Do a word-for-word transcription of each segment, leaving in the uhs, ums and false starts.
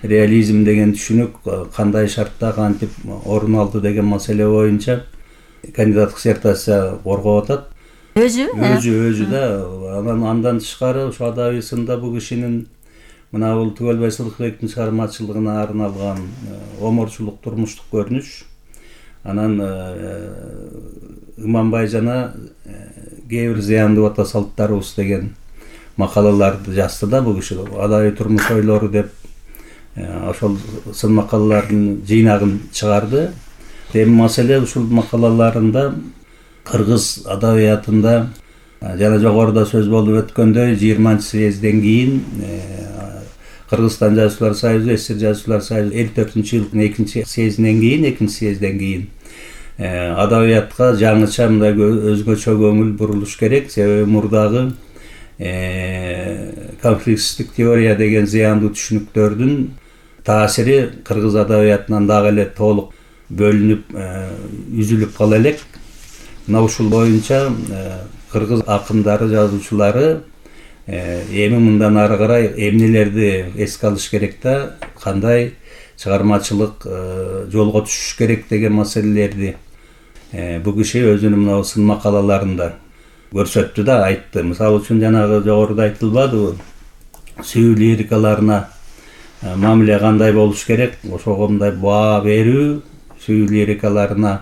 реализм деген түшүнүк кандай шартта кантип орун алды деген маселе боюнча кандидаттык диссертация коргоп атат. Өзү? Өзү, өзү да. Анан андан тышкары ушу адабисында бул кишинин мына бул Түгөлбай Сыдыкбектин чыгармачылыгына арналган оморчулук турмуштук көрүнүш. Анан Иманбай жана кээ бир зыяндуу ата салттарыбыз деген макалаларды жазды да бул киши. Адабий турмуш ойлору деп ошол сын макалалардын жыйнагын чыгарды. Эми маселе ушул макалаларында кыргыз адабиятында жана жогоруда сөз болуп өткөндөй жыйырманчы съезден кийин Кыргызстан жазуучулар союзу, СССР жазуучулар союзу элүү төртүнчү жылдын экинчи съездинен кийин, экинчи съезден кийин адабиятка жаңыча мындай өзгөчө көңүл бурулуш керек. Себеби мурдагы конфликттик теория деген зыяндуу түшүнүктөрдүн таасири кыргыз адабиятынан дагы эле толук бөлүнүп, үзүлүп кала элек. Мына ушул боюнча кыргыз акындары, жазуучулары эми мындан ары карай эмнелерди эске алыш керек да, кандай чыгармачылык жолго түшүш керек деген маселелерди бул киши өзүнүн мына сын макалаларында көрсөттү да, айтты. Мисалы үчүн жанагы жогоруда айтылбадыбы, сүйүү лирикаларына мамиле кандай болуш керек, ошого мындай баа берүү, сүйүү лирикаларына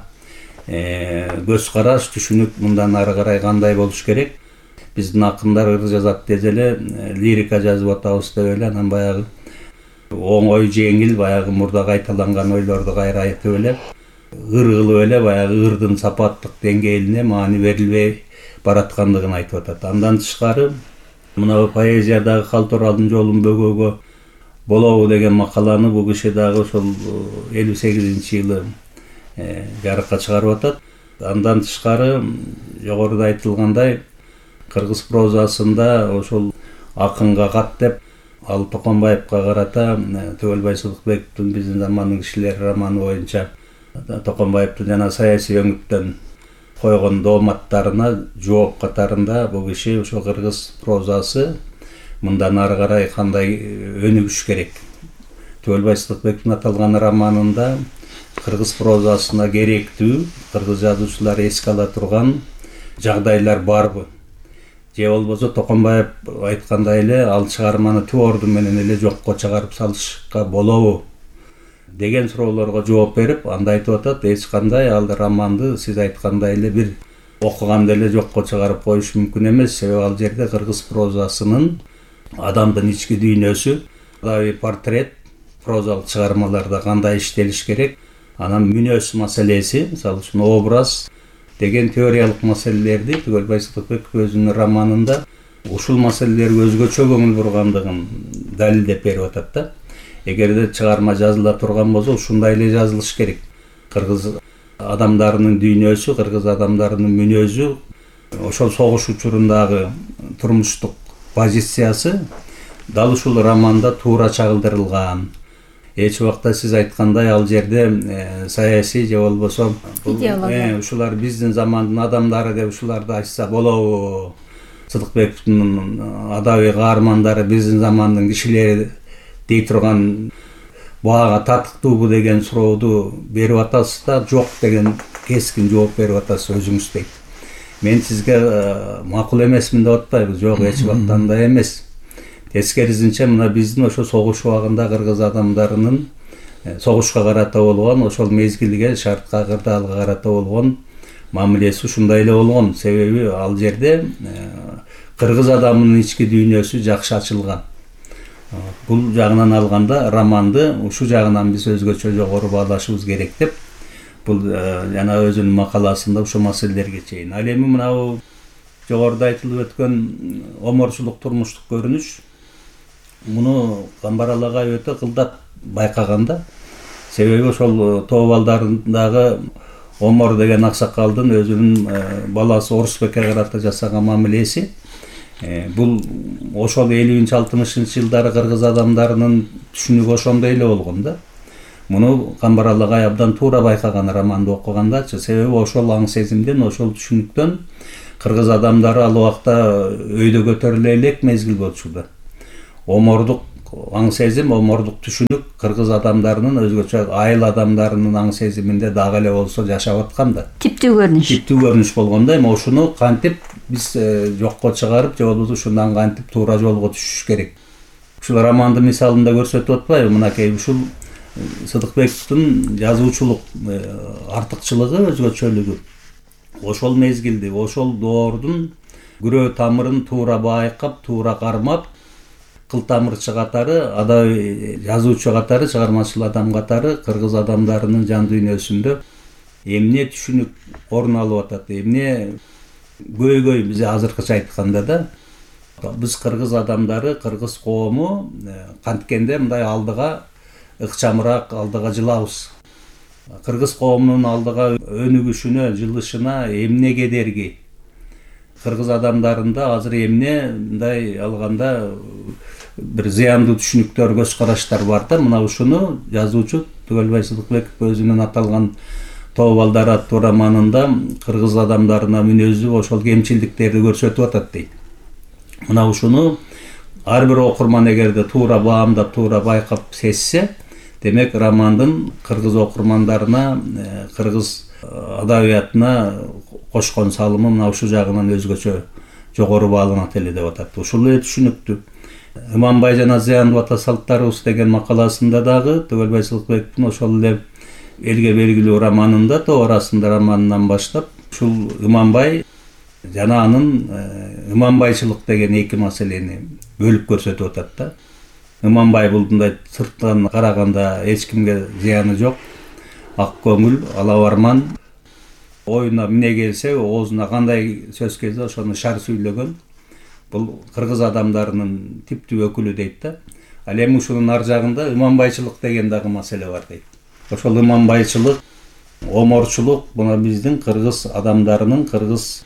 көз караш, түшүнүк мындан ары карай кандай болуш керек. Биздин акындар ыр жазат десе эле лирика жазып атабыз деп эле анан баягы оңой, жеңил, баягы мурда кайталанган ойлорду кайра айтып эле ыр кылып эле баягы ырдын сапаттык деңгээлине маани берилбей бараткандыгын айтып атат. Андан тышкары мына поэзиядагы Калтуралдын жолун бөгөөгө болобу деген макаланы бул киши дагы ошол элүү сегизинчи жылы жарыкка чыгарып атат. Андан тышкары жогоруда айтылгандай кыргыз прозасында ошол акынга кат деп ал Токонбаевка карата Түгөлбай Сыдыкбектин биздин замандын кишилери романы боюнча Токонбаевдин жана саясий өңүттөн койгон дооматтарына жооп катарында бул киши ошол кыргыз прозасы мындан ары карай кандай өнүгүш керек. Түгөлбай Сыдыкбектин аталган романында кыргыз прозасына керектүү, кыргыз жазуучулары эске ала турган жагдайлар барбы? Же болбосо Токонбаев айткандай эле ал чыгарманы түп орду менен эле жокко чыгарып салышка болобу деген суроолорго жооп берип, анда айтып атат, эч кандай ал романды сиз айткандай эле бир окуганда эле жокко чыгарып коюш мүмкүн эмес. Себеби ал жерде кыргыз прозасынын адамдын ички дүйнөсү, адабий портрет прозалык чыгармаларда кандай иштелиш керек, анан мүнөз маселеси, мисалы үчүн образ деген теориялык маселелерди Түгөлбай Сыдыкбек өзүнүн романында ушул маселелерге өзгөчө көңүл бургандыгын далилдеп берип атат да. Эгерде чыгарма жазыла турган болсо ушундай эле жазылыш керек. Кыргыз адамдарынын дүйнөсү, кыргыз адамдарынын мүнөзү, ошол согуш учурундагы турмуштук позициясы дал ушул романда туура чагылдырылган. Эч убакта сиз айткандай ал жерде саясий же болбосо ушулар биздин замандын адамдары деп ушуларды айтса болобу? Сыдыкбектин адабий каармандары биздин замандын кишилери дей турган баага татыктуубу деген сурооду берип атасыз да, жок деген кескин жооп берип атасыз өзүңүз дейт. Мен сизге макул эмесмин деп атпайбыз, жок, эч убакта андай эмес. Тескерисинче мына биздин ошо согуш убагында кыргыз адамдарынын согушка карата болгон, ошол мезгилге, шартка, кырдаалга карата болгон мамилеси ушундай эле болгон. Себеби ал жерде кыргыз адамынын ички дүйнөсү жакшы ачылган. Бул жагынан алганда романды ушу жагынан биз өзгөчө жогору баалашыбыз керек деп бул жана өзүнүн макаласында ушул маселелерге чейин. Ал эми мына бул жогоруда айтылып өткөн оморчулук турмуштук көрүнүш муну Камбарал агай өтө кылдат байкаган да. Себеби ошол тоо балдарындагы Омор деген аксакалдын өзүнүн баласы Орусбекке карата жасаган мамилеси бул ошол элүүнчү алтымышынчы жылдары кыргыз адамдарынын түшүнүгү ошондой эле болгон да. Муну Камбарал агай абдан туура байкаган романды окугандачы. Себеби ошол аң сезимден, ошол түшүнүктөн кыргыз адамдары ал убакта өйдө көтөрүлө элек мезгил болчу да. Омордук аң сезим, омордук түшүнүк кыргыз адамдарынын, өзгөчө айыл адамдарынын аң сезиминде дагы эле болсо жашап аткан да. Типтүү көрүнүш. Типтүү көрүнүш болгондой, ошуну кантип биз жокко чыгарып, же болбосо ушундан кантип туура жолго түшүш керек. Ушул романдын мисалында көрсөтүп атпайбы? Мынакей ушул Сыдыкбековдун жазуучулук артыкчылыгы, өзгөчөлүгү. Ошол мезгилди, ошол доордун күрөө тамырын туура байкап, туура кармап, кылтамырчы катары, адай жазуучу катары, чыгармачыл адам катары кыргыз адамдарынын жан дүйнөсүндө эмне түшүнүк орун алып атат, эмне көйгөй, биз азыркыча айтканда да, биз кыргыз адамдары, кыргыз коому канткенде мындай алдыга ыкчамыраак, алдыга жылабыз. Кыргыз коомунун алдыга өнүгүшүнө, жылышына эмне кедерги? Кыргыз адамдарында азыр эмне мындай алганда бир зыяндуу түшүнүктөр, көз караштар бар да, мына ушуну жазуучу Түгөлбай Сыдыкбеков өзүнүн аталган Тоо балдар аттуу романында кыргыз адамдарына мүнөзү ошол кемчилдиктерди көрсөтүп атат дейт. Мына ушуну ар бир окурман эгерде туура баамдап, туура байкап сезсе, демек романдын кыргыз окурмандарына, кыргыз адабиятына кошкон салымы мына ушул жагынан өзгөчө жогору бааланат эле деп атат. Ушул эле түшүнүктүү. Иманбай жана зыяндуу ата салттарыбыз деген макаласында дагы Түгөлбай Сыдыкбековдун ошол эле элге белгилүү романында, Тоо арасында романынан баштап, ушул Иманбай жана анын ыманбайчылык деген эки маселени бөлүп көрсөтүп атат да. Иманбай бул мындай сырттан караганда эч кимге зыяны жок, ак көңүл, алабарман, оюна эмне келсе, оозуна кандай сөз келсе ошону шар сүйлөгөн. Бул кыргыз адамдарынын типтүү өкүлү дейт да. Ал эми ушунун ар жагында иманбайчылык деген дагы маселе бар дейт. Ошол иманбайчылык, оморчулук мына биздин кыргыз адамдарынын, кыргыз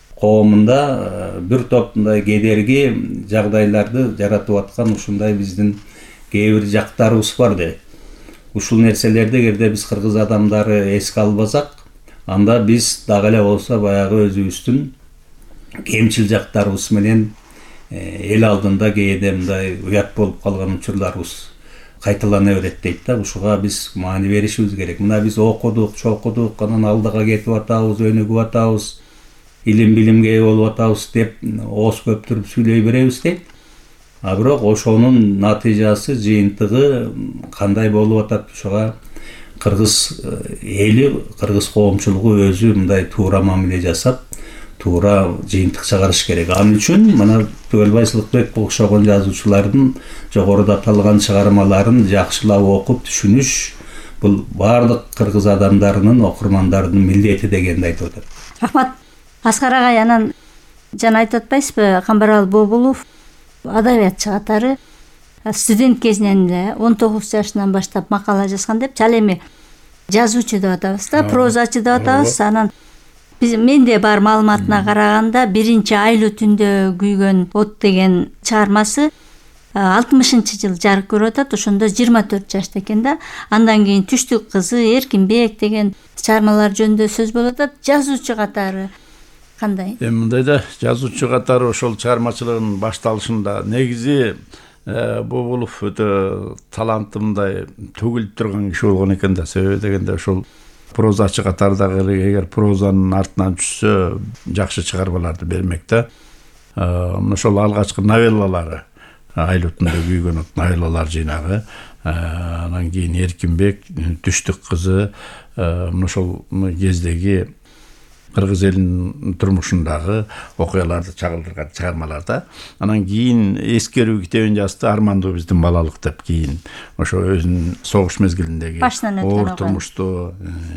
коомунда бир топ мындай кедерги жагдайларды жаратып аткан ушундай биздин кээ бир жактарыбыз бар дейт. Ушул нерселерди эгерде биз кыргыз адамдары эске албасак, анда биз дагы эле болсо баягы өзүбүздүн кемчил жактарыбыз менен эл алдында кээде мындай уят болуп калган учурларыбыз кайталана берет дейт да. Ушуга биз маани беришибиз керек. Мына биз окудук, чокудук, анан алдыга кетип атабыз, өнүгүп атабыз, илим билимге ээ болуп атабыз деп ооз көптүрүп сүйлөй беребиз дейт. А бирок ошонун натыйжасы, жыйынтыгы кандай болуп атат? Ушуга кыргыз эли, кыргыз коомчулугу өзү мындай туура мамиле жасап, туура жыйынтык чыгарыш керек. Ал үчүн мына Түгөлбай Сыдыкбеков окшогон жазуучулардын жогоруда аталган чыгармаларын жакшылап окуп түшүнүш бул баардык кыргыз адамдарынын, окурмандардын милдети дегенди айтып атат. Рахмат. Аскар агай, анан жана айтып атпайсызбы, Камбарал Бобулов адабиятчы катары студент кезинен эле он тогуз жашынан баштап макала жазган деп, ал эми жазуучу деп атабыз да, прозачы деп атабыз. Анан биз менде бар маалыматына караганда биринчи Айлуу түндө күйгөн от деген чыгармасы алтымышынчы жыл жарык көрүп атат. Ошондо жыйырма төрт жашта экен да. Андан кийин Түштүк кызы, Эркинбек деген чыгармалар жөнүндө сөз болуп атат. Жазуучу катары кандай? Эми мындай да, жазуучу катары ошол чыгармачылыгынын башталышында негизи Бобулов өтө таланттымдай төгүлүп турган киши болгон экен да. Себеби дегенде ошол прозачы катардагы эгер прозанын артынан түшсө жакшы чыгармаларды бермек да. Ошол алгачкы новеллалары, Айлуу түндө күйгөн от новеллалар жыйнагы, анан кийин Эркинбек, Түштүк кызы, ошол кездеги кыргыз элинин турмушундагы окуяларды чагылдырган чыгармаларда. Анан кийин эскерүү китебин жазды, Армандуу биздин балалык деп. Кийин ошо өзүнүн согуш мезгилиндеги оор турмушту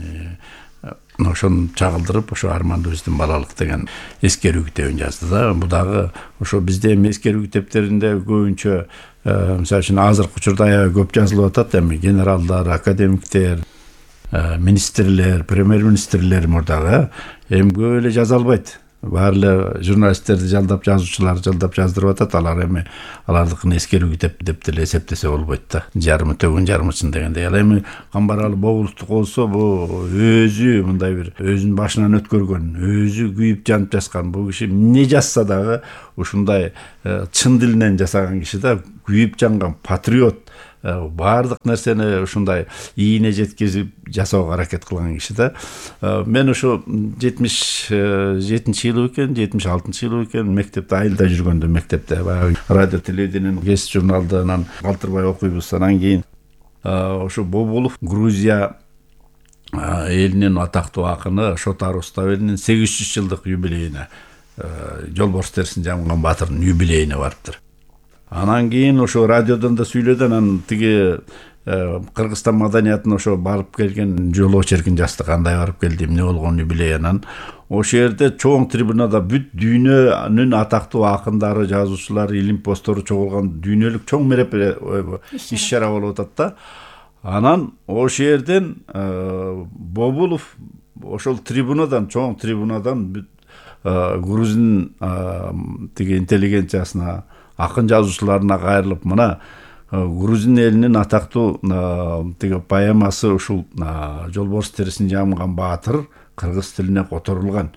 ошону чагылдырып, ошо Армандуу биздин балалык деген эскерүү китебин жазды да. Бул дагы ошо бизде эми эскерүү китептеринде көбүнчө, мисалы үчүн азыркы учурда аябай көп жазылып атат, эми генералдар, академиктер, министрлер, премьер-министрлер мурдагы эми көп эле жаза албайт. баары журналисттерди жалдап, жазуучуларды жалдап жаздырып атат. Алар эми алардыкын эскерүү деп деп деле эсептесе болбойт да. Жарымы төгүн жарымычын дегендей. Ал эми Камбаралы Бобуловдук болсо, бу өзү мындай бир өзүнүн башынан өткөргөн, өзү күйүп жанып жазган. Бул киши эмне жазса дагы ушундай чын дилинен жасаган киши да, күйүп жанган патриот. Баардык нерсени ушундай ийине жеткизип жасоого аракет кылган киши да. Мен ушу жетимиш жетинчи жылы экен, жетимиш алтынчы жылы экен мектепте айылда жүргөндө, мектепте баягы радио телевидениенин кесип журналынан калтырбай окуйбуз. Анан кийин ошо Бобулов Грузия элинин атактуу акыны Шотар Уставелинин сегиз жүз жылдык юбилейине, Жолборс терисин жамган баатырдын юбилейине барыптыр. Анан кийин ошо радиодон да сүйлөдү, анан тиги Кыргызстан маданиятына ошо барып келген жол очеркин жазды, кандай барып келди, эмне болгон юбилей. Анан ошол жерде чоң трибунада бүт дүйнөнүн атактуу акындары, жазуучулары, илим постору чогулган дүйнөлүк чоң мереке иш чара болуп атат да. Анан ошол жерден Бобулов ошол трибунадан, чоң трибунадан бүт грузин тиги интеллигенциясына, акын жазуучуларына кайрылып, мына грузин элинин атактуу тиги поэмасы ушул Жолборс терисин жамган баатыр кыргыз тилине которулган.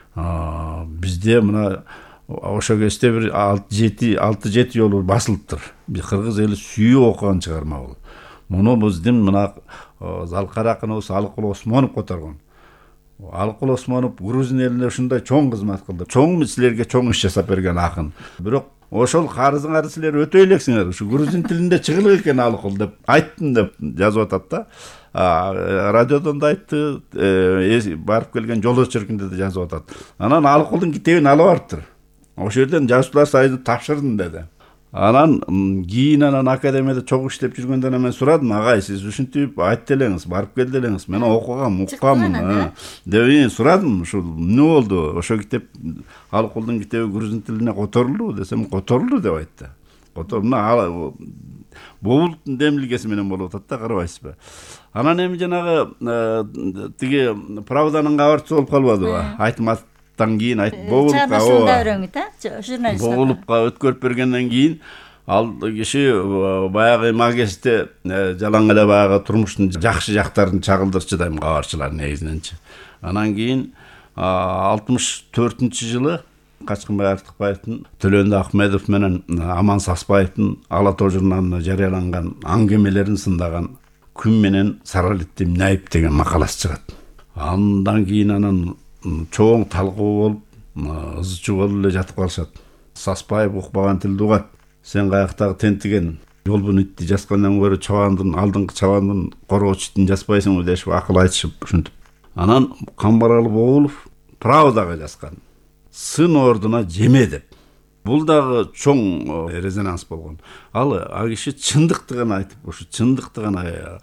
Бизде мына ошо кезде бир алты жети жолу басылыптыр. Кыргыз эли сүйүп окуган чыгарма бул. Муну биздин мына залкар акыныбыз Алыкул Осмонов которгон. Алыкул Осмонов грузин элине ушундай чоң кызмат кылды. Чоң силерге чоң иш жасап берген акын. Бирок ошол карызыңарды силер өтөй элексиңер. Ушу грузин тилинде чыгылык экен Алыкул деп айттым деп жазып атат да. Радиодон да айтты, барып келген жол очеркинде да жазып атат. Анан Алыкулдун китебин алып барыптыр. Ошол жерден жазуучулар союзуна тапшырдым деди. Анан кийин анан академияда чогуу иштеп жүргөндө мен сурадым, агай, сиз ушинтип айтты элеңиз, барып келди элеңиз, мен окугам, укканмын деп сурадым. Ушул эмне болду? Ошо китеп Алыкулдун китеби грузин тилине которулду десем, которулду деп айтты. Которулду. Бобуловдун демилгеси менен болуп атат да, карабайсызбы? Анан эми жанагы тиги Правданын кабарчысы болуп калбадыбы? Айтмат Тан кийин айтып Бобуловго өткөрүп бергенден кийин ал киши баягы магисте жалаң эле баягы турмуштун жакшы жактарын чагылдырчу дейм, кабарчылар негизиненчи. Анан кийин алтымыш төртүнчү жылы Качкынбай Артыкбаевдин, Төлөндү Ахмедов менен Аман Саспаевдин Ала Тоо журналына жарыяланган аңгемелерин сындаган Күн менен Саралетти эмне айып деген макаласы чыгат. Андан кийин анан чоң талкуу болуп, ызчу болуп эле жатып калышат. Саспаев укпаган тилди угат. Сен каяктагы тентиген жолбун итти жазгандан көрө чабандын, алдыңкы чабандын коргоочу итин жазбайсыңбы дешип акыл айтышып ушинтип. Анан Камбаралы Бобулов Правдага жазган. Сын ордуна жеме деп. Бул дагы чоң резонанс болгон. Ал а киши чындыкты гана айтып, ушу чындыкты гана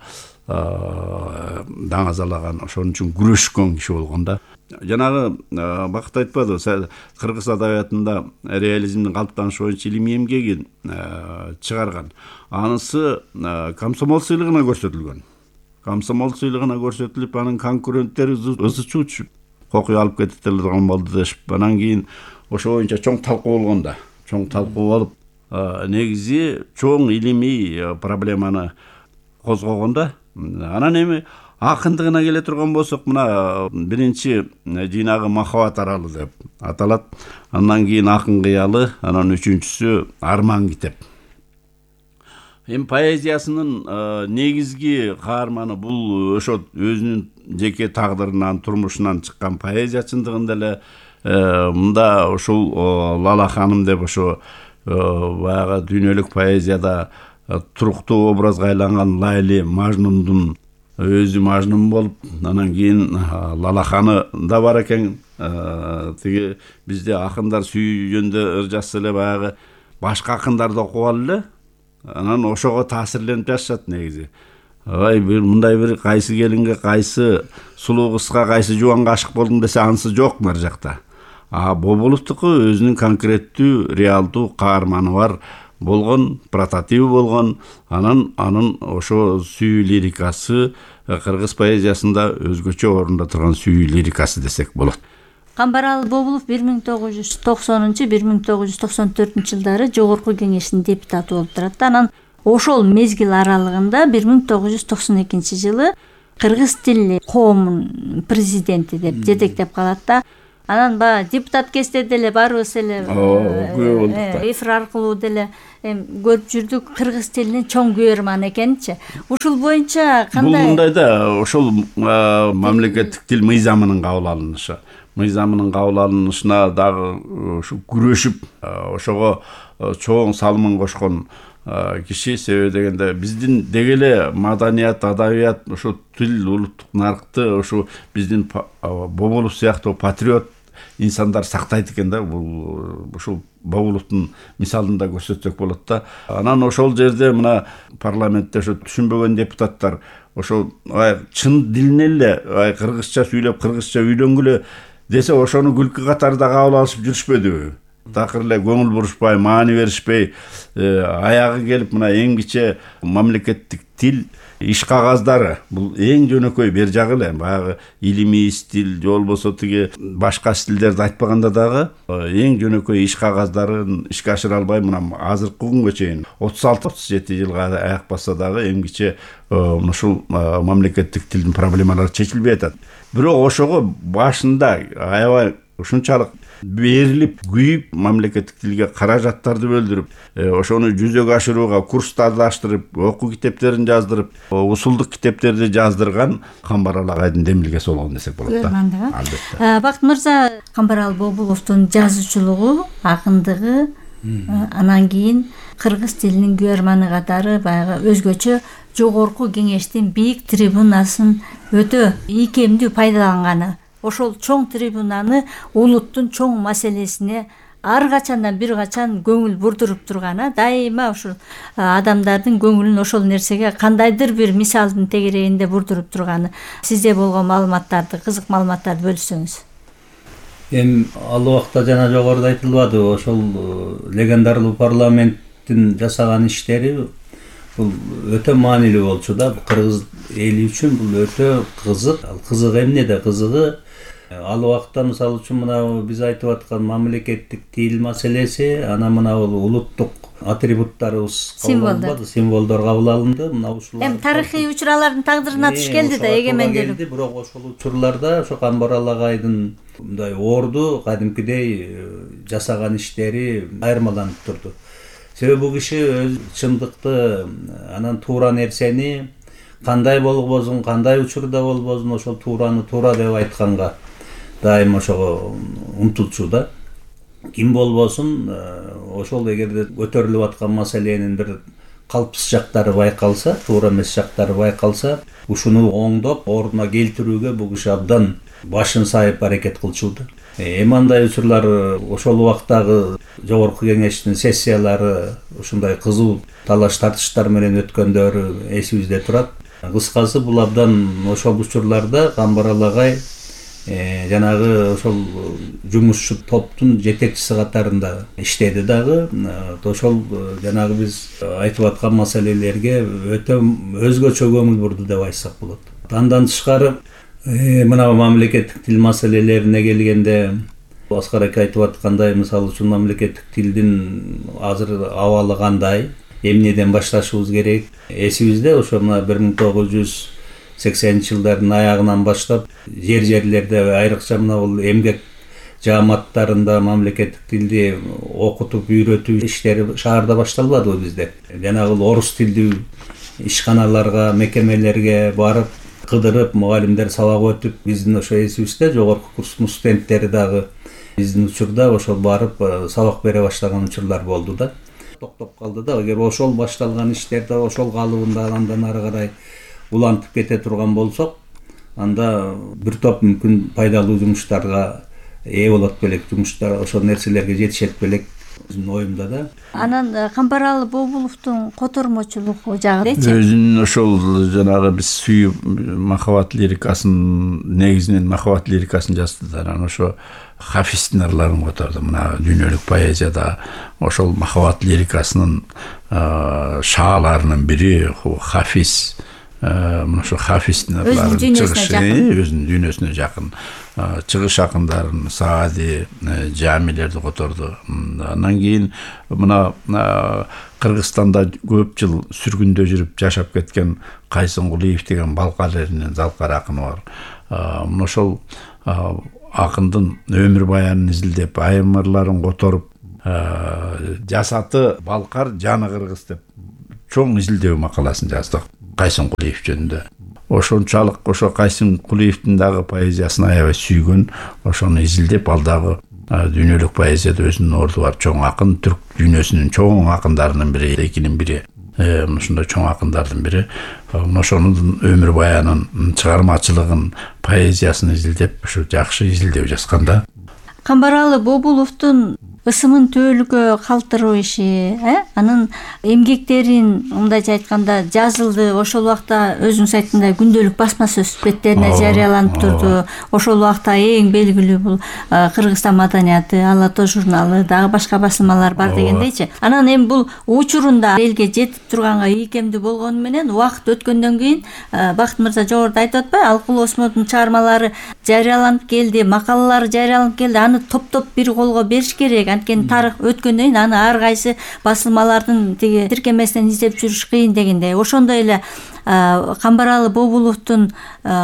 даңазалаган, ошон үчүн күрөшкөн киши болгон да. Жанагы Бакыт айтпады, кыргыз адабиятында реализмдин калыптанышы боюнча илимий эмгегин чыгарган. Анысы комсомол сыйлыгына көрсөтүлгөн. Комсомол сыйлыгына көрсөтүлүп, анын конкуренттери ызычуучу кокуй алып кетип турган болду дешип. Анан кийин ошо боюнча чоң талкуу болгон да. Чоң талкуу болуп, негизи чоң илимий проблеманы козгогон да. Анан эми акындыгына келе турган болсок, мына биринчи жыйнагы Махабат аралы деп аталат. Андан кийин Акын кыялы, анан үчүнчүсү Арман китеп. Эми поэзиясынын негизги каарманы бул ошо өзүнүн жеке тагдырынан, турмушунан чыккан поэзия чындыгында эле мында ушул Лала ханым деп ошо баягы дүйнөлүк поэзияда туруктуу образга айланган Лайли Мажнундун өзү Мажнун болуп, анан кийин Лалаханы да бар экен. Тиги бизде акындар сүйгөндө ыр жазса эле баягы башка акындарды окуп алып эле, анан ошого таасирленип жазышат негизи. Ай, бир мындай бир кайсы келинге, кайсы сулуу кызга, кайсы жубанга ашык болдум десе анысы жок нар жакта. А Бобуловдуку өзүнүн конкреттүү, реалдуу каарманы бар болгон, прототип болгон. Анан анын ошо сүйүү лирикасы кыргыз поэзиясында өзгөчө орунда турган сүйүү лирикасы десек болот. Камбаралы Бобулов бир миң тогуз жүз токсонунчу бир миң тогуз жүз токсон төртүнчү жылдары Жогорку Кеңештин депутаты болуп турат. Анан ошол мезгил аралыгында бир миң тогуз жүз токсон экинчи жылы кыргыз тилли коомун президенти деп жетектеп калат да. Анан баягы депутат кезде деле баарыбыз эле эфир аркылуу деле көрүп жүрдүк, кыргыз тилинин чоң күйөрманы экенчи. Ушул боюнча кандай? Бул мындай да, ошол мамлекеттик тил мыйзамынын кабыл алынышы. Мыйзамынын кабыл алынышына дагы ушу күрөшүп, ошого чоң салымын кошкон киши. Себеби дегенде биздин дегеле маданият, адабият, ошо тил, улуттук нарыкты ошо биздин Бобулов сыяктуу патриот инсандар сактайт экен да. Бул ушул Бобуловдун мисалында көрсөтсөк болот да. Анан ошол жерде мына парламентте ошо түшүнбөгөн депутаттар ошо чын дилине эле кыргызча сүйлөп, кыргызча үйлөнгүлө десе, ошону күлкү катарда кабыл алышып жүрүшпөдүбү? Такыр эле көңүл бурушпай, маани беришпей, аягы келип мына эң кичи мамлекеттик тил иш кагаздары, бул эң жөнөкөй бер жагы эле. Баягы илимий стил, же болбосо тиги башка стилдерди айтпаганда дагы эң жөнөкөй иш кагаздарын ишке ашыра албай мына азыркы күнгө чейин отуз алты отуз жети жылга аяк басса дагы эң кичи ушул мамлекеттик тилдин проблемалары чечилбей атат. Бирок ошого башында аябай ушунчалык берилип, күйүп, мамлекеттик тилге каражаттарды бөлдүрүп, ошону жүзөгө ашырууга курстарды аштырып, окуу китептерин жаздырып, усулдук китептерди жаздырган Камбаралы агайдын демилгеси болгон десек болот да. Албетте. Бакыт мырза, Камбаралы Бобуловдун жазуучулугу, акындыгы, анан кийин кыргыз тилинин күйөрманы катары баягы өзгөчө Жогорку Кеңештин бийик трибунасын өтө ийкемдүү пайдаланганы, ошол чоң трибунаны улуттун чоң маселесине ар качандан бир качан көңүл бурдуруп турганы, дайыма ушул адамдардын көңүлүн ошол нерсеге кандайдыр бир мисалдын тегерегинде бурдуруп турганы. Сизде болгон маалыматтарды, кызык маалыматтарды бөлүшсөңүз. Эми ал убакта жана жогоруда айтылбады, ошол легендарлуу парламенттин жасаган иштери бул өтө маанилүү болчу да. Кыргыз эли үчүн бул өтө кызык. Ал кызык эмнеде? Кызыгы ал убакта мисалы үчүн мына биз айтып аткан мамлекеттик тил маселеси, анан мына бул улуттук атрибуттарыбыз кабыл алынбады, символдор кабыл алынды. Мына ушулар эми тарыхый учурлардын тагдырына туш келди да, эгемендүүлүк. Бирок ошол учурларда ошо Камбаралы агайдын мындай орду кадимкидей жасаган иштери айырмаланып турду. Себеби бул киши өз чындыкты, анан туура нерсени кандай болбосун, кандай учурда болбосун, ошол туураны туура деп айтканга дайым ошого умтулчу да. Ким болбосун, ошол эгерде көтөрүлүп аткан маселенин бир калпсыз жактары байкалса, туура эмес жактары байкалса, ушуну оңдоп, ордуна келтирүүгө бул киши абдан башын сайып аракет кылчу да. Эми андай учурлар ошол убактагы Жогорку Кеңештин сессиялары ушундай кызуу талаш тартыштар менен өткөндөрү эсибизде турат. Кыскасы бул абдан ошол учурларда Камбаралы агай жанагы ошол жумушчу топтун жетекчиси катарында иштеди дагы. Ошол жанагы биз айтып аткан маселелерге өтө өзгөчө көңүл бурду деп айтсак болот. Андан тышкары мына мамлекеттик тил маселелерине келгенде, Аскар ака айтып аткандай, мисалы үчүн мамлекеттик тилдин азыр абалы кандай, эмнеден башташыбыз керек? Эсибизде ошо мына бир миң тогуз жүз сексенинчи жылдардын аягынан баштап жер жерлерде, айрыкча мына бул эмгек жааматтарында мамлекеттик тилди окутуп үйрөтүү иштери шаарда башталбадыбы bizde? Жанагы орус тилдүү ишканаларга, мекемелерге барып кыдырып, мугалимдер сабак өтүп, биздин ошо эсибизде жогорку курстун студенттери дагы биздин учурда ошол барып сабак бере баштаган учурлар болду да. Токтоп калды да. Эгер ошол башталган иштерде ошол калыбында андан ары карай улантып кете турган болсок, анда бир топ мүмкүн пайдалуу жумуштарга ээ болот белек, жумуштар ошол нерселерге жетишет белек өзүмдүн оюмда да. Анан Камбаралы Бобуловдун котормочулугу жагы-дечи. Өзүнүн ошол жанагы биз сүйүп махабат лирикасын, негизинен махабат лирикасын жазды да. Анан ошо Хафиздин ырларын которду. Мына дүйнөлүк поэзияда ошол махабат лирикасынын шааларынын бири Хафиз. Мына ошо Хафиздин ырларын чыгышы өзүнүн дүйнөсүнө жакын. чыгыш акындарын, Саади, Жамилерди которду. Андан кийин мына Кыргызстанда көп жыл сүргүндө жүрүп жашап кеткен Кайсын Кулиев деген Балкар элинин залкар акыны бар. Мына ошол акындын өмүр баянын изилдеп, айымырларын которуп, жасаты Балкар, жаны Кыргыз деп чоң изилдөө макаласын жаздык Кайсын Кулиев жөнүндө. Ошончалык ошо Кайсын Кулиевдин дагы поэзиясын аябай сүйгөн, ошону изилдеп, ал дагы дүйнөлүк поэзияда өзүнүн орду бар чоң акын, түрк дүйнөсүнүн чоң акындарынын бири, экинин бири. Ушундай чоң акындардын бири. Ошонун өмүр баянын, чыгармачылыгын, поэзиясын изилдеп, ушу жакшы изилдөө жазган да. Камбаралы Бобуловдун ысымын төөлүккө калтыруу иши, э? Анын эмгектерин мындайча айтканда жазылды, ошол убакта өзүнүн сайтында күндөлүк басма сөз беттерине жарыяланып турду. Ошол убакта эң белгилүү бул Кыргызстан маданияты, Ала тоо журналы, дагы башка басылмалар бар дегендейчи. Анан эми бул учурунда элге жетип турганга ийкемдүү болгону менен убакыт өткөндөн кийин Бакыт мырза жогоруда айтып атпайбы, Алкулов Осмондун чыгармалары жарыяланып келди, макалалары жарыяланып келди, аны топтоп бир колго бериш керек. Анткени тарых өткөндөн кийин аны ар кайсы басылмалардын тиги тиркемесинен издеп жүрүш кыйын дегендей. Ошондой эле Камбаралы Бобуловдун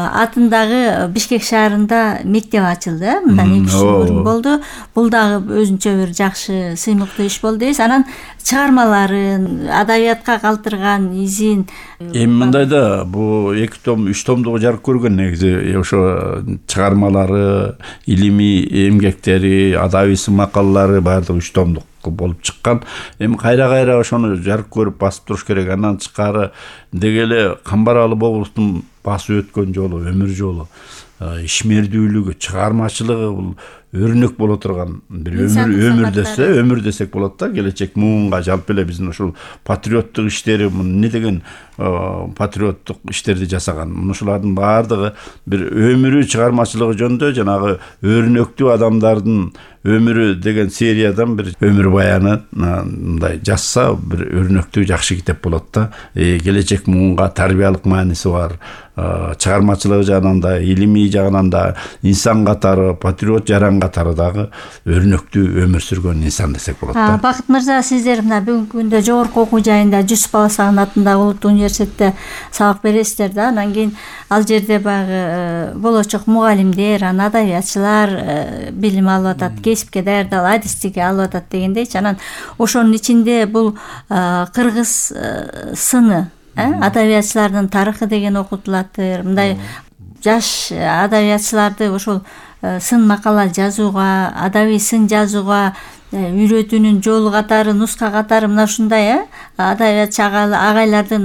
атындагы Бишкек шаарында мектеп ачылды. Мындан эки жыл болду. Бул дагы өзүнчө бир жакшы сыймыктуу иш болду дейбиз. Анан чыгармаларын, адабиятка калтырган изин. Эми мындай да, бул эки том, үч томдугу жарык көргөн негизи. Ошо чыгармалары, илимий эмгектери, адабий макалалары баардыгы үч томдук болуп чыккан. Эми кайра-кайра ошону жарык көрүп басып туруш керек. Андан тышкары деги эле Камбаралы Бобуловдун басып өткөн жолу, өмүр жолу, ишмердүүлүгү, чыгармачылыгы бул өрнөк боло турган бир өмүр өмүр десе, өмүр десек болот да. Келечек муунга жалпы эле биздин ушул патриоттук иштери, эмне деген патриоттук иштерди жасаган. Ушулардын баардыгы бир өмүрү, чыгармачылыгы жөнүндө жанагы өрнөктүү адамдардын өмүрү деген сериядан бир өмүр баяны мындай жазса, бир өрнөктүү жакшы китеп болот да. Келечек муунга тарбиялык мааниси бар. Чыгармачылыгы жагынан да, илимий жагынан да, инсан катары, патриот жаран катары дагы өрнөктүү өмүр сүргөн инсан десек болот да. Бакыт мырза, сиздер мына бүгүнкү күндө жогорку окуу жайында Жүсүп Баласагын атындагы улуттук университетте сабак бересиздер да. Анан кийин ал жерде багы болочок мугалимдер, анан адабиятчылар билим алып атат, кесипке даярдалып, адистикке алып атат дегендейчи. Анан ошонун ичинде бул кыргыз сыны, адабиятчылардын тарыхы деген окутулат. Мындай жаш адабиятчыларды ошол сын макала жазууга, адабий сын жазууга үйрөтүүнүн жолу катары, нуска катары мына ушундай адабиятчы агайлардын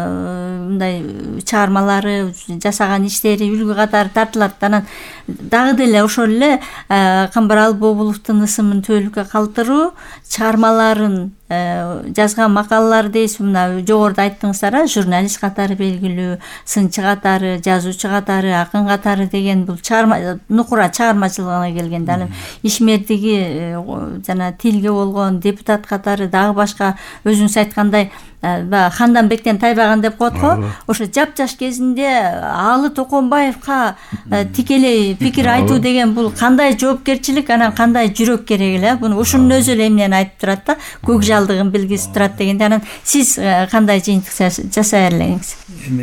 мындай чыгармалары, жасаган иштери үлгү катары тартылат. Анан дагы деле ошол эле Камбаралы Бобуловдун ысымын төөлүккө калтыруу, чыгармаларын жазган макалалар дейсиз, мына жогоруда айттыңыздар, журналист катары белгилүү, сынчы катары, жазуучу катары, акын катары деген бул чыгарма нукура чыгармачылыгына келгенде, анан ишмердиги жана тилге болгон депутат катары дагы башка өзүңүз айткандай Хандан бектен тайбаган деп коет го. Ошо жапжаш кезинде Алы Токонбаевка тикелей пикир айтуу деген бул кандай жоопкерчилик, анан кандай жүрөк керек эле. Буну ушунун өзү эле эмнени айтып турат да, көк жалдыгын билгизип турат дегенде. Анан сиз кандай жыйынтык жасай элеңиз?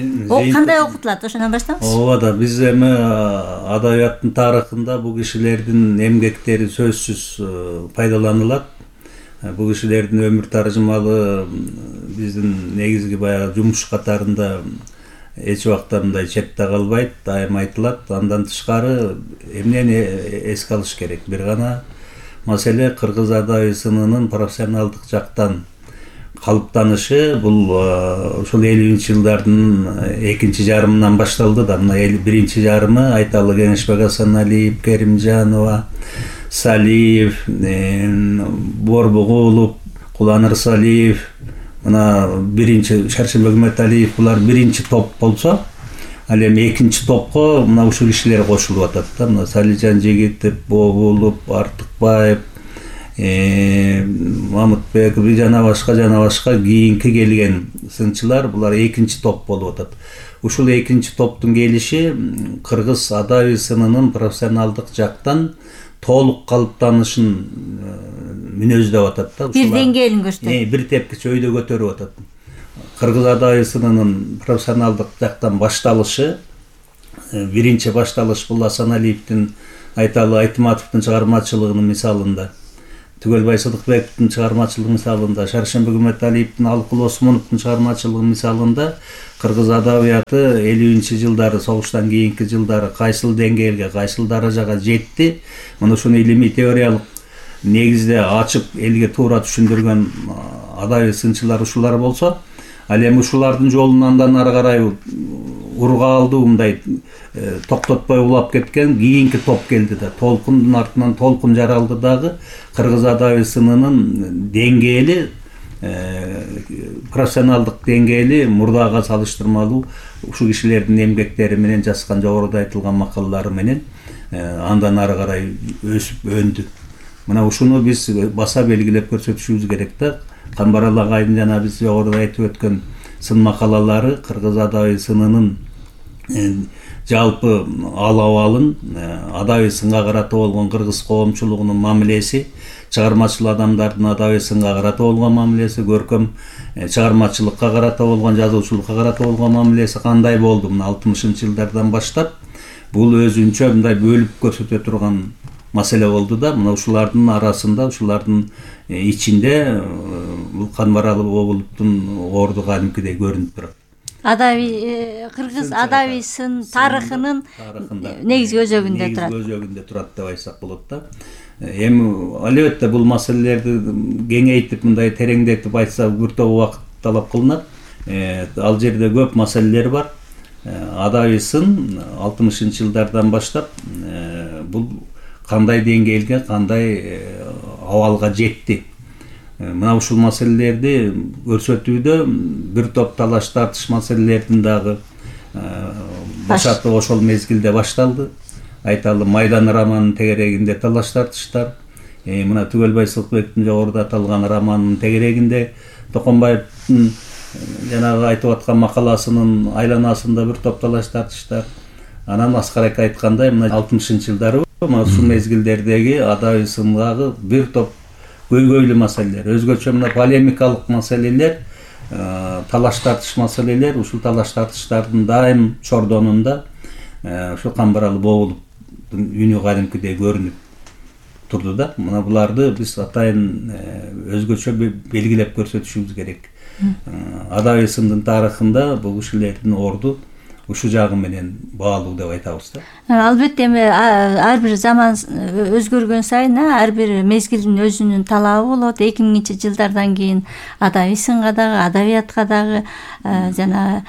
О кандай окутулат? Ошондон баштаңыз. Ооба да, биз эми адабияттын тарыхында бул кишилердин эмгектери сөзсүз пайдаланылат. Бул кишилердин өмүр таржымалы биздин негизги баягы жумуш катарында эч убакта мындай четте калбайт, дайым айтылат. Андан тышкары эмнени эске алыш керек? Бир гана маселе кыргыз адаби сынынын профессионалдык жактан калыптанышы бул ошол элүүнчү жылдардын экинчи жарымынан башталды да. Мына биринчи жарымы айталы Кеңешбек Асаналиев, Керимжанова, Салиев, Борбугулов, Куланыр Салиев, мына биринчи Шаршенбек Үмөталиев, булар биринчи топ болсо, ал эми экинчи топко мына ушул кишилер кошулуп атат да. Мына Салижан Жигитов, Бобулов, Артыкбаев, Мамытбеков жана башка жана башка кийинки келген сынчылар булар экинчи топ болуп атат. Ушул экинчи топтун келиши кыргыз адаби сынынын профессионалдык жактан толук калыптанышын мүнөздөп атат да. Бир деңгээлин көрсөтөт. Бир тепкич өйдө көтөрүп атат. Кыргыз адаби сынынын профессионалдык жактан башталышы, биринчи башталыш бул Асан Алиевдин, Айталы Айтматовдун чыгармачылыгынын мисалында, Түгөлбай Сыдыкбековдун чыгармачылыгынын мисалында, Шаршембек Үмөталиевдин, Алыкул Осмоновдун чыгармачылыгынын мисалында кыргыз адабияты элүүнчү жылдары, согуштан кийинки жылдары кайсыл деңгээлге, кайсыл даражага жетти. Мына ушуну илимий теориялык негизде ачып элге туура түшүндүргөн адаби сынчылар ушулар болсо, ал эми ушулардын жолун андан ары карай урга алды, мындай токтотпой улап кеткен кийинки топ келди да. Толкундун артынан толкун жаралды дагы. Кыргыз адаби сынынын деңгээли, профессионалдык деңгээли мурдага салыштырмалуу ушул кишилердин эмгектери менен, жазган жогоруда айтылган макалалары менен андан ары карай өсүп өндү. Мына ушуну биз баса белгилеп көрсөтүшүбүз керек да. Камбарал агайдын жана биз жогоруда айтып өткөн сын макалалары кыргыз адаби сынынын жалпы ал абалын, адаби сынга карата болгон кыргыз коомчулугунун мамилеси, чыгармачыл адамдардын адаби сынга карата болгон мамилеси, көркөм чыгармачылыкка карата болгон, жазуучулукка карата болгон мамилеси кандай болду? Мына алтымышынчы жылдардан баштап бул өзүнчө мындай бөлүп көрсөтө турган маселе болду да. Мына ушулардын арасында, ушулардын ичинде бул Канбарал Бобуловдун орду кадимкидей көрүнүп турат. Адаби кыргыз адаби сын тарыхынын негизги өзөгүндө турат. Негизги өзөгүндө турат деп айтсак болот да. Эми албетте бул маселелерди кеңейтип, мындай тереңдетип айтсак бир топ убакыт талап кылынат. Ал жерде көп маселелер бар. Адаби сын алтымышынчы жылдардан баштап бул кандай деңгээлге, кандай абалга жетти. Мына ушул маселелерди көрсөтүүдө бир топ талаш тартыш маселелердин дагы башаты ошол мезгилде башталды. Айталы Майдан романынын тегерегинде талаш тартыштар. Мына Түгөлбай Сыдыкбековдун жогоруда аталган романынын тегерегинде, Токонбаевдин жанагы айтып аткан макаласынын айланасында бир топ талаш тартыштар. Анан Аскар ака айткандай, мына алтымышынчы жылдары мына ушул мезгилдердеги адаби сындагы бир топ көйгөйлүү маселелер, өзгөчө мына полемикалык маселелер, талаш тартыш маселелер, ушул талаш тартыштардын дайым чордонунда ушул Камбарал Бобуловдун үнү кадимкидей көрүнүп турду да. Мына буларды биз атайын өзгөчө белгилеп көрсөтүшүбүз керек. Адаби сындын тарыхында бул кишилердин орду ушу жагы менен баалуу деп айтабыз да. Албетте эми ар бир заман өзгөргөн сайын ар бир мезгилдин өзүнүн талабы болот. эки миңинчи жылдардан кийин адаби сынга дагы, адабиятка дагы жана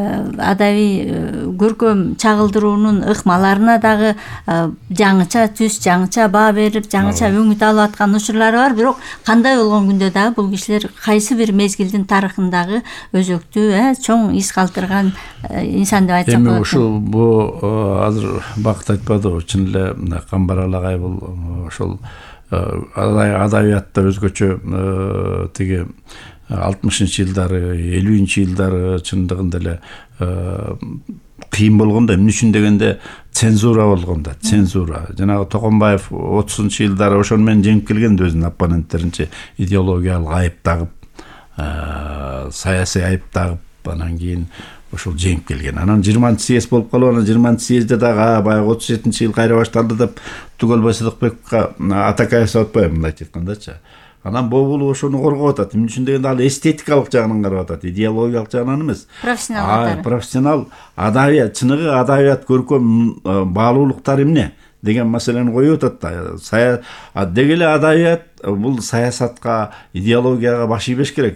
адаби көркөм чагылдыруунун ыкмаларына дагы жаңыча түс, жаңыча баа берип, жаңыча үмүт алып аткан учурлары бар. Бирок кандай болгон күндө дагы бул кишилер кайсы бир мезгилдин тарыхындагы өзөктүү, чоң из калтырган инсан деп айтсак болот. Эми ушул бу азыр бакыт айтпадыбы, чын эле Камбарал агай бул ошол адабиятта өзгөчө тиги алтымышынчы жылдары, элүүнчү жылдары чындыгында эле кыйын болгондо, эмне үчүн дегенде цензура болгондо, цензура. Жанагы Токонбаев отузунчу жылдары ошону менен жеңип келген өзүнүн оппоненттеринче идеологиялык айып тагып, саясий айып тагып, анан кийин ошол жеңип келген. Анан жыйырманчы съезд болуп калып, анан жыйырманчы съездде дагы баягы отуз жетинчи жыл кайра башталды деп Түгөлбай Сыдыкбековго Атакаев атпайбы, мындай айткандачы. Анан Бобулов ошону коргоп атат. Эмне үчүн дегенде ал эстетикалык жагынан карап атат, идеологиялык жагынан эмес. Профессионал. Профессионал адабият, чыныгы адабият көркөм баалуулуктары эмне деген маселени коюп атат. Сая деги эле адабият бул саясатка, идеологияга баш ийбеш керек.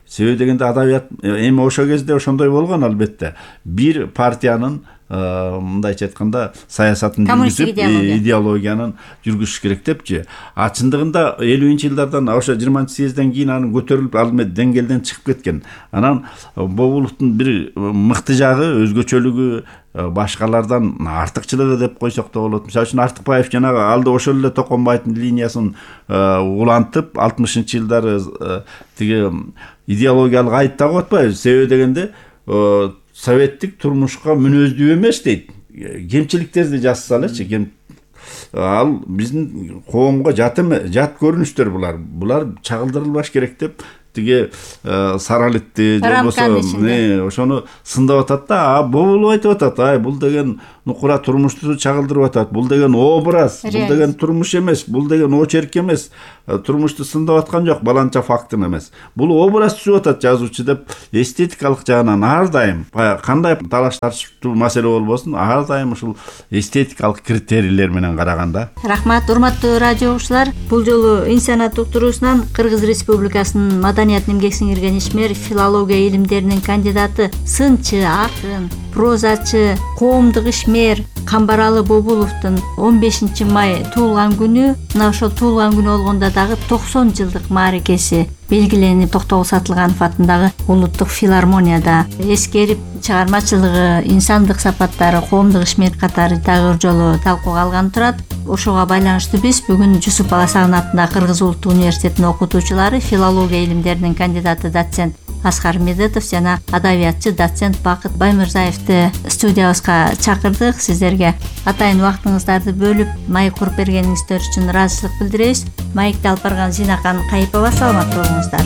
Себеби дегенде адабият эми ошол кезде ошондой болгон албетте. Бир партиянын мындайча айтканда саясатын жүргүзүп, идеологиянын жүргүзүш керек депчи. А чындыгында элүүнчү жылдардан ошо жыйырманчы съезден кийин анын көтөрүлүп ал деңгээлден чыгып кеткен. Анан Бобуловдун бир мыкты жагы, өзгөчөлүгү, башкалардан артыкчылыгы деп койсок да болот. Мисалы үчүн Артыкбаев жанагы алды ошол эле Токонбайдын линиясын улантып, алтымышынчы жылдары тиги идеологиялык айып тагып атпайбы? Себеби дегенде советтик турмушка мүнөздүү эмес дейт. Кемчиликтерди жазса элечи, кем ал биздин коомго жат эмес, жат көрүнүштөр булар. Булар чагылдырылбаш керек деп тиги саралитти же болбосо ошону сындап атат да, а Бобулов айтып атат, ай бул деген нукура турмушту чагылдырып атат. Бул деген образ, бул деген турмуш эмес, бул деген очерк эмес. Турмушту сындап аткан жок, баланча фактын эмес. Бул образ түзүп атат жазуучу деп эстетикалык жагынан ар дайым кандай талаш тартыштуу маселе болбосун, ар дайым ушул эстетикалык критерийлер менен караганда. Рахмат, урматтуу радио угуучулар. Бул жолу инсанат уктуруусунан Кыргыз Республикасынын маданият эмгек сиңирген ишмер, филология илимдеринин кандидаты, сынчы, акын, прозачы, коомдук ишмер Камбаралы Бобуловдун он бешинчи май туулган күнү, мына ошол туулган күнү болгондо дагы токсон жылдык мааракеси белгиленип, Токтогул Сатылганов атындагы улуттук филармонияда эскерип, чыгармачылыгы, инсандык сапаттары, коомдук ишмер катары дагы бир жолу талкууга алган турат. Ошого байланыштуу биз бүгүн Жусуп Баласагын атындагы Кыргыз Улуттук университетинин окутуучулары, филология илимдеринин кандидаты доцент Аскар Медетов жана адабиятчы доцент Бакыт Баймырзаевди студиябызга чакырдык. Сиздерге атайын убактыңыздарды бөлүп маек куруп бергениңиздер үчүн ыраазычылык билдиребиз. Маекти алып барган Зинакан Кайыпова, саламат болуңуздар.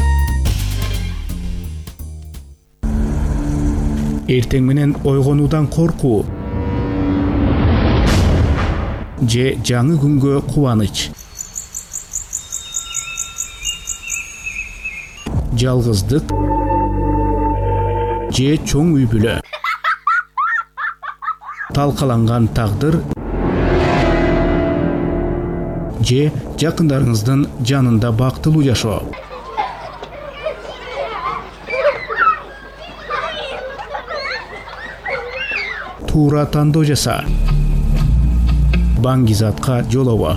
Эртең менен ойгонуудан коркуу же жаңы күнгө кубаныч, жалгыздык же чоң үй бүлө, талкаланган тагдыр же жакындарыңыздын жанында бактылуу жашоо. Туура тандоо жаса. Баңгизатка жолобо.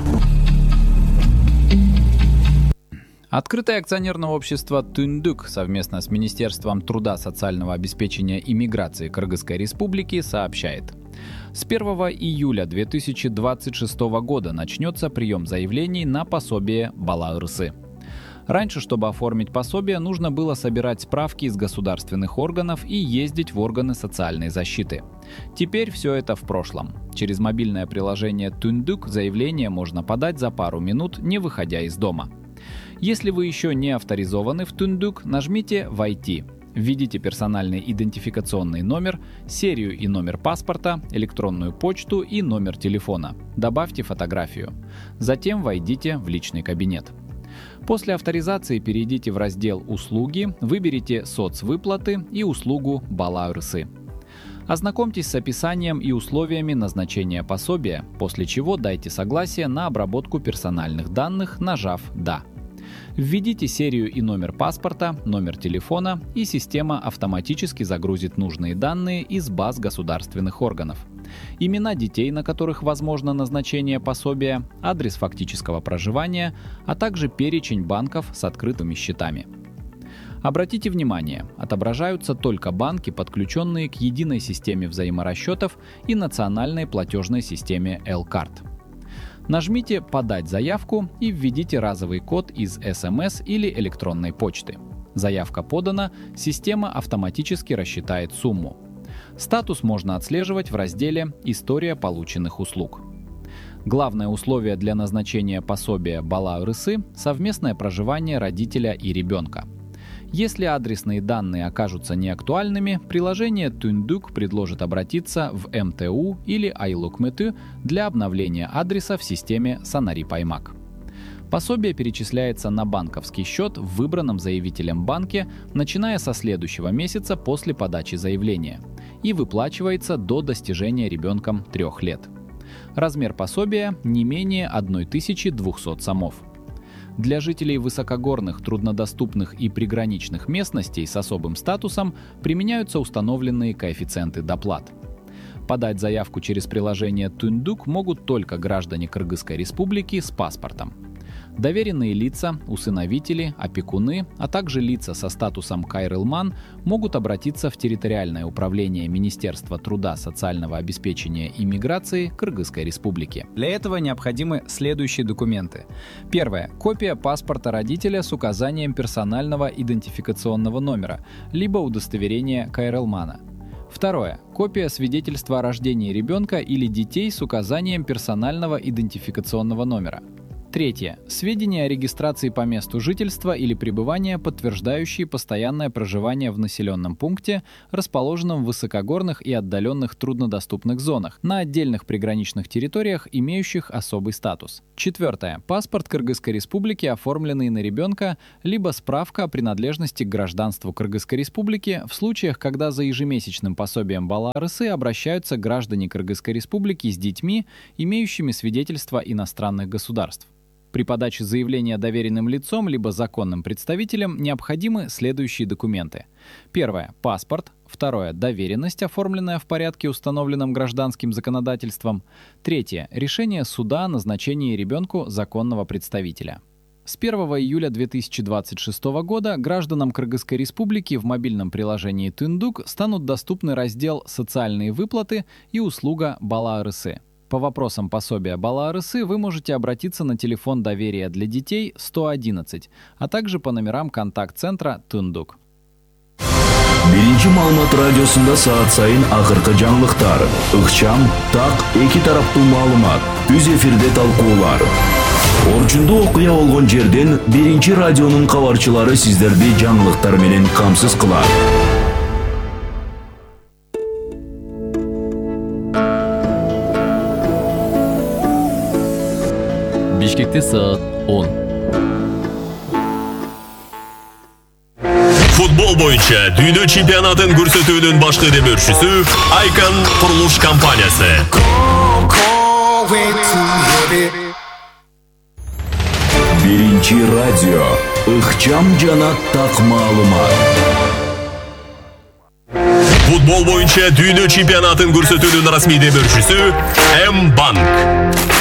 Открытое акционерное общество «Түндүк» совместно с Министерством труда, социального обеспечения и миграции Кыргызской Республики сообщает. С первого июля две тысячи двадцать шестого года начнется прием заявлений на пособие Бала Ырысы. Раньше, чтобы оформить пособие, нужно было собирать справки из государственных органов и ездить в органы социальной защиты. Теперь все это в прошлом. Через мобильное приложение «Түндүк» заявление можно подать за пару минут, не выходя из дома. Если вы еще не авторизованы в «Түндүк», нажмите «Войти». Введите персональный идентификационный номер, серию и номер паспорта, электронную почту и номер телефона. Добавьте фотографию. Затем войдите в личный кабинет. После авторизации перейдите в раздел «Услуги», выберите «Соцвыплаты» и услугу «Бала Ырысы». Ознакомьтесь с описанием и условиями назначения пособия, после чего дайте согласие на обработку персональных данных, нажав «Да». Введите серию и номер паспорта, номер телефона, и система автоматически загрузит нужные данные из баз государственных органов. Имена детей, на которых возможно назначение пособия, адрес фактического проживания, а также перечень банков с открытыми счетами. Обратите внимание, отображаются только банки, подключенные к единой системе взаиморасчетов и национальной платежной системе L-Card. Нажмите «Подать заявку» и введите разовый код из эс эм эс или электронной почты. Заявка подана, система автоматически рассчитает сумму. Статус можно отслеживать в разделе «История полученных услуг». Главное условие для назначения пособия Бала Ырысы – совместное проживание родителя и ребенка. Если адресные данные окажутся неактуальными, приложение «Түндүк» предложит обратиться в эм тэ у или Айлукмету для обновления адреса в системе Санари-Паймак. Пособие перечисляется на банковский счет в выбранном заявителем банке, начиная со следующего месяца после подачи заявления, и выплачивается до достижения ребенком трех лет. Размер пособия не менее тысяча двести сомов. Для жителей высокогорных, труднодоступных и приграничных местностей с особым статусом применяются установленные коэффициенты доплат. Подать заявку через приложение Түндүк могут только граждане Кыргызской Республики с паспортом. Доверенные лица, усыновители, опекуны, а также лица со статусом кайрылман могут обратиться в территориальное управление Министерства труда, социального обеспечения и миграции Кыргызской Республики. Для этого необходимы следующие документы. Первое. Копия паспорта родителя с указанием персонального идентификационного номера, либо удостоверения кайрылмана. Второе. Копия свидетельства о рождении ребенка или детей с указанием персонального идентификационного номера. Третье. Сведения о регистрации по месту жительства или пребывания, подтверждающие постоянное проживание в населенном пункте, расположенном в высокогорных и отдаленных труднодоступных зонах, на отдельных приграничных территориях, имеющих особый статус. Четвертое. Паспорт Кыргызской Республики, оформленный на ребенка, либо справка о принадлежности к гражданству Кыргызской Республики в случаях, когда за ежемесячным пособием Бала-Арысы обращаются граждане Кыргызской Республики с детьми, имеющими свидетельство иностранных государств. При подаче заявления доверенным лицом либо законным представителем необходимы следующие документы. Первое. Паспорт. Второе. Доверенность, оформленная в порядке, установленном гражданским законодательством. Третье. Решение суда о назначении ребенку законного представителя. С первого июля две тысячи двадцать шестого года гражданам Кыргызской Республики в мобильном приложении Түндүк станут доступны раздел «Социальные выплаты» и услуга Бала-Арысы. По вопросам пособия Бала-Арысы вы можете обратиться на телефон доверия для детей сто одиннадцать, а также по номерам контакт-центра Түндүк. Биринчи маалымат радиосунда саат сайын акыркы жаңылыктар, ыкчам, так, эки тараптуу маалымат, түз эфирде талкуулар. Орчундуу окуя болгон жерден биринчи радионун кабарчылары сиздерди жаңылыктар менен камсыз кылат. Бишкекте саат он. Футбол боюнча дүйнө чемпионатын көрсөтүүнүн башкы демөөрчүсү Айкан курулуш компаниясы. Биринчи радио, ыкчам жана так маалымат. Футбол боюнча дүйнө чемпионатын көрсөтүүнүн расмий демөөрчүсү М-банк.